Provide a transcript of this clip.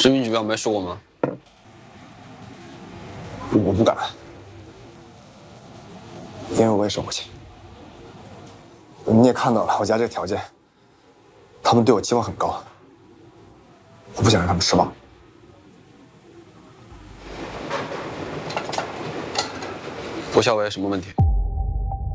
实名举报没说过吗？ 我不敢，因为我也生不起。你也看到了，我家这个条件，他们对我期望很高，我不想让他们失望。 郭小伟什么问题？